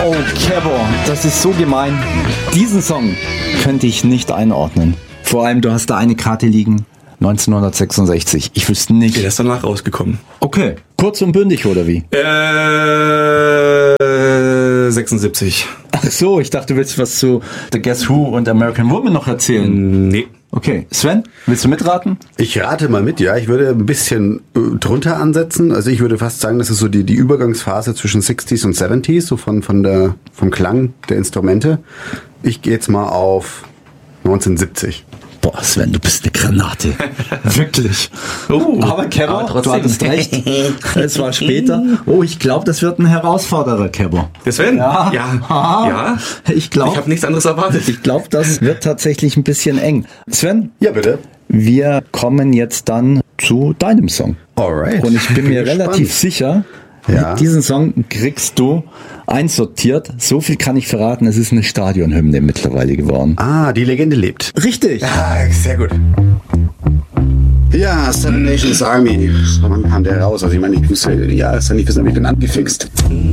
Oh, Kevo, das ist so gemein. Diesen Song könnte ich nicht einordnen. Vor allem, du hast da eine Karte liegen. 1966. Ich wüsste nicht. Der ist danach rausgekommen. Okay. Kurz und bündig, oder wie? 76. Ach so, ich dachte, du willst was zu The Guess Who und American Woman noch erzählen. Nee. Okay. Sven, willst du mitraten? Ich rate mal mit, ja. Ich würde ein bisschen drunter ansetzen. Also ich würde fast sagen, das ist so die Übergangsphase zwischen 60s und 70s, so vom Klang der Instrumente. Ich gehe jetzt mal auf 1970. Boah, Sven, du bist eine Granate. Wirklich. Aber Kevo, aber trotzdem. du hattest recht. Es war später. Oh, ich glaube, das wird ein Herausforderer, Kevo. Der Sven? Ja. Ja. Ich glaube, Ich habe nichts anderes erwartet. Ich glaube, das wird tatsächlich ein bisschen eng. Sven? Ja, bitte. Wir kommen jetzt dann zu deinem Song. Alright. Und ich bin mir gespannt. relativ sicher, Ja. diesen Song kriegst du einsortiert. So viel kann ich verraten, es ist eine Stadionhymne mittlerweile geworden. Ah, die Legende lebt. Richtig. Ah, sehr gut. Ja, Seven Nations Army. Wann kam der raus? Also ich meine, ich muss ja nicht wissen, aber ich bin angefixt.